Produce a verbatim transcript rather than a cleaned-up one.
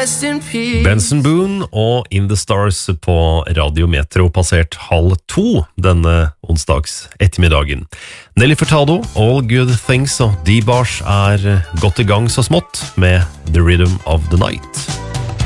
rest in peace. Benson Boone og In the Stars på Radio Metro passert halv to denne onsdags ettermiddagen. Nelly Furtado, All Good Things og D-Bars er godt i gang så smått med The Rhythm of the Night.